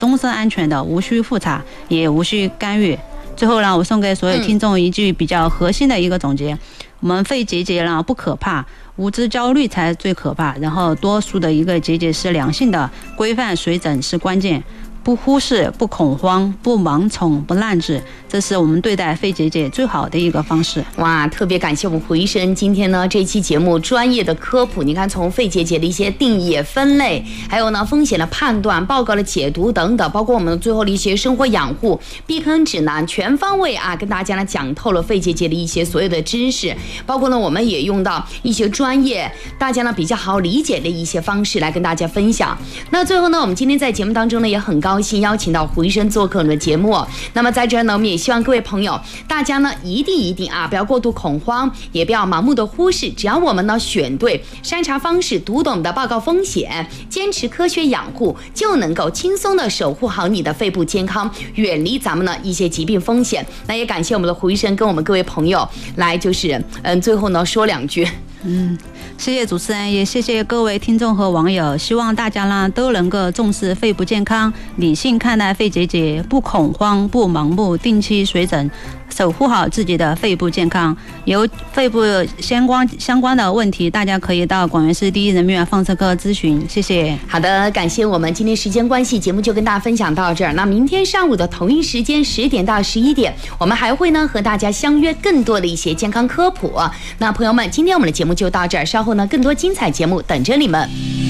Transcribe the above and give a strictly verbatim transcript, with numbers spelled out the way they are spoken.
终身安全的，无需复查，也无需干预。最后呢，我送给所有听众一句比较核心的一个总结：嗯、我们肺结节呢不可怕，无知焦虑才最可怕。然后多数的一个结节是良性的，规范水诊是关键。不忽视，不恐慌，不盲从，不滥治，这是我们对待肺结节最好的一个方式。 哇，特别感谢我们胡医生今天呢这期节目专业的科普，你看从肺结节的一些定义、分类，还有呢风险的判断、报告的解读等等，包括我们最后的一些生活养护避坑指南，全方位啊跟大家呢讲透了肺结节的一些所有的知识，包括呢我们也用到一些专业大家呢比较好理解的一些方式来跟大家分享。那最后呢，我们今天在节目当中呢也很高兴邀请到胡医生做客我们的节目。那么在这儿呢，我们也希望各位朋友，大家呢一定一定啊，不要过度恐慌，也不要盲目的忽视。只要我们呢选对筛查方式，读懂的报告风险，坚持科学养护，就能够轻松的守护好你的肺部健康，远离咱们呢一些疾病风险。那也感谢我们的胡医生跟我们各位朋友来，就是嗯，最后呢说两句。 嗯，谢谢主持人，也谢谢各位听众和网友。希望大家呢都能够重视肺部健康，理性看待肺结节，不恐慌，不盲目，定期水诊，守护好自己的肺部健康。有肺部相关相关的问题，大家可以到广元市第一人民医院放射科咨询。谢谢。 好的，感谢我们今天时间关系，节目就跟大家分享到这儿。那明天上午的同一时间十点到十一点，我们还会呢和大家相约更多的一些健康科普。那朋友们，今天我们的节目就到这儿，稍后呢更多精彩节目等着你们。